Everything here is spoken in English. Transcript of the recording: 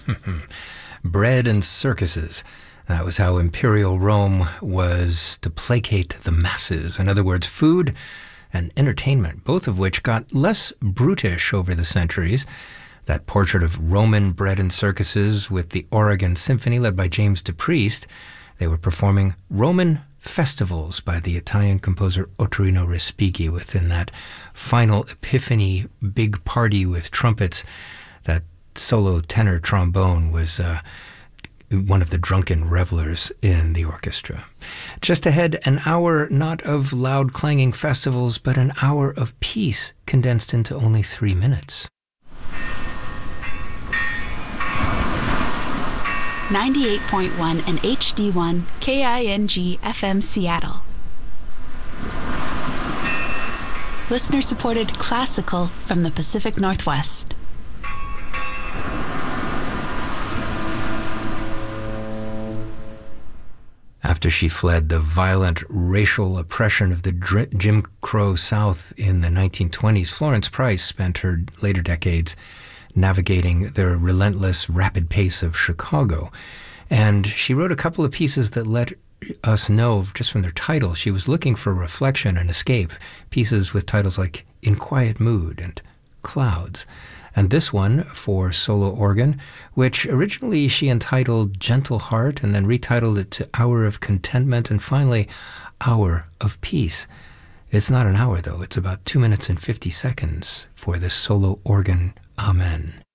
Bread and circuses. That was how imperial Rome was to placate the masses. In other words, food and entertainment, both of which got less brutish over the centuries. That portrait of Roman bread and circuses with the Oregon Symphony led by James DePriest. They were performing Roman festivals by the Italian composer Ottorino Respighi within that final Epiphany big party with trumpets. That solo tenor trombone was one of the drunken revelers in the orchestra. Just ahead, an hour not of loud clanging festivals, but an hour of peace condensed into only 3 minutes. 98.1 and HD1 KING FM Seattle. Listener-supported classical from the Pacific Northwest. After she fled the violent racial oppression of the Jim Crow South in the 1920s, Florence Price spent her later decades navigating the relentless, rapid pace of Chicago. And she wrote a couple of pieces that let us know, just from their title, she was looking for reflection and escape. Pieces with titles like In Quiet Mood and Clouds. And this one for solo organ, which originally she entitled Gentle Heart and then retitled it to Hour of Contentment and finally Hour of Peace. It's not an hour, though. It's about 2 minutes and 50 seconds for this solo organ Amen.